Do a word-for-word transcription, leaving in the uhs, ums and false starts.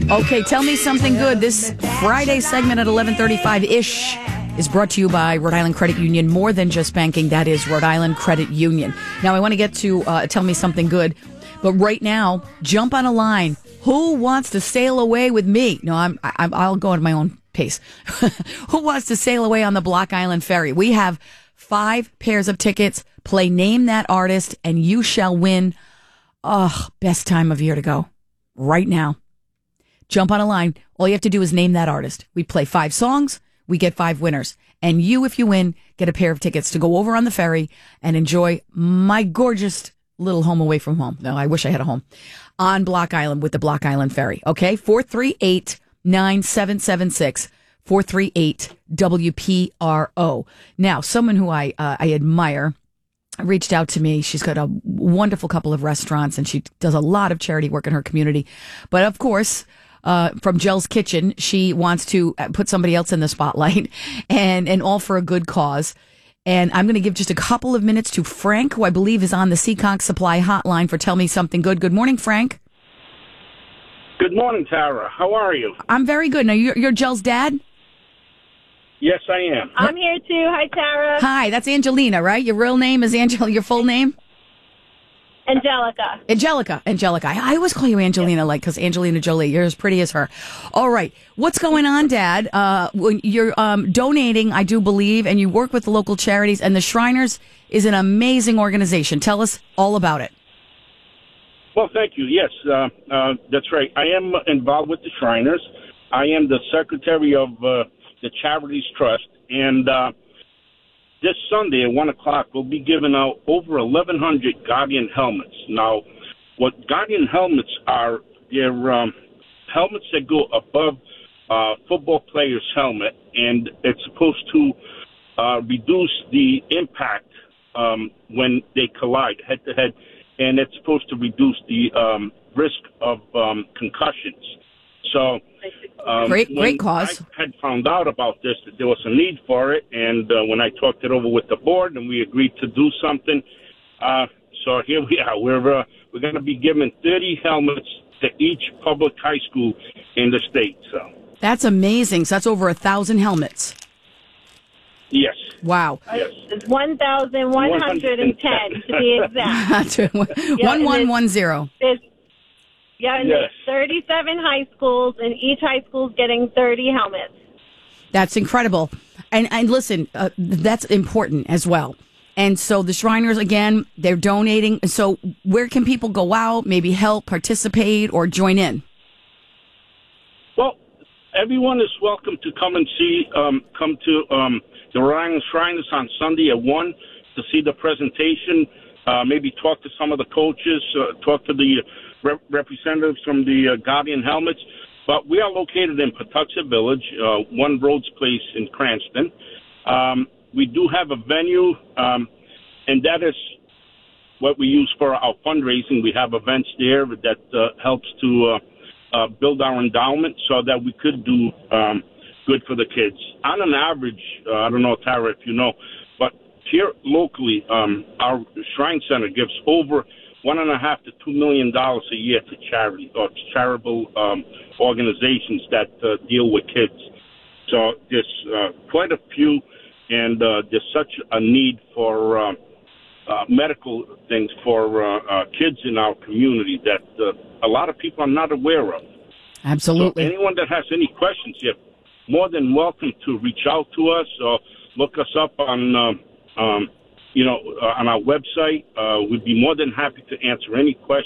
Okay, tell me something good. This Friday segment at eleven thirty-five-ish is brought to you by Rhode Island Credit Union. More than just banking, that is Rhode Island Credit Union. Now, I want to get to uh, tell me something good, but right now, jump on a line. Who wants to sail away with me? No, I'm, I'm I'll go at my own pace. Who wants to sail away on the Block Island Ferry? We have five pairs of tickets. Play Name That Artist, and you shall win. Oh, best time of year to go. Right now. Jump on a line. All you have to do is name that artist. We play five songs. We get five winners. And you, if you win, get a pair of tickets to go over on the ferry and enjoy my gorgeous little home away from home. No, I wish I had a home. On Block Island with the Block Island Ferry. Okay? four three eight, nine seven seven six. four three eight W P R O. Now, someone who I uh, I admire reached out to me. She's got a wonderful couple of restaurants, and she does a lot of charity work in her community. But, of course, uh, from Jell's Kitchen, she wants to put somebody else in the spotlight, and, and all for a good cause. And I'm going to give just a couple of minutes to Frank, who I believe is on the Seekonk Supply hotline for Tell Me Something Good. Good morning, Frank. Good morning, Tara. How are you? I'm very good. Now, you're, you're Jell's dad? Yes, I am. I'm here too. Hi, Tara. Hi, that's Angelina, right? Your real name is Angela. Your full name? Angelica. Angelica. Angelica. I, I always call you Angelina, like, because Angelina Jolie, you're as pretty as her. All right. What's going on, Dad? Uh, when you're um, donating, I do believe, and you work with the local charities, and the Shriners is an amazing organization. Tell us all about it. Well, thank you. Yes, uh, uh, that's right. I am involved with the Shriners. I am the secretary of uh, the Charities Trust, and uh, this Sunday at one o'clock, we'll be giving out over eleven hundred Guardian helmets. Now, what Guardian helmets are, they're um, helmets that go above uh, football player's helmet, and it's supposed to uh, reduce the impact um, when they collide head-to-head, and it's supposed to reduce the um, risk of um, concussions. So, um, great, great cause. I had found out about this, that there was a need for it, and uh, when I talked it over with the board, and we agreed to do something, uh, so here we are. We're uh, we're going to be giving thirty helmets to each public high school in the state. So that's amazing. So that's over a thousand helmets. Yes. Wow. Yes. It's one thousand one hundred ten to be exact. One one one zero. Yeah, and yes. there's thirty-seven high schools, and each high school's getting thirty helmets. That's incredible. And and listen, uh, that's important as well. And so the Shriners, again, they're donating. So where can people go out, maybe help, participate, or join in? Well, everyone is welcome to come and see, um, come to um, the Rhode Island Shriners on Sunday at one to see the presentation, uh, maybe talk to some of the coaches, uh, talk to the rep- representatives from the uh, Guardian helmets. But we are located in Patuxent Village, uh, One Rhodes Place in Cranston. Um, we do have a venue, um, and that is what we use for our fundraising. We have events there that uh, helps to uh, uh, build our endowment so that we could do um, good for the kids. On an average, uh, I don't know, Tara, if you know, but here locally, um, our Shrine Center gives over one and a half to two million dollars a year to charity or charitable um, organizations that uh, deal with kids. So there's uh, quite a few, and uh, there's such a need for uh, uh, medical things for uh, uh, kids in our community that uh, a lot of people are not aware of. Absolutely. So anyone that has any questions, you're more than welcome to reach out to us or look us up on, uh, um, you know, uh, on our website. Uh, we'd be more than happy to answer any questions.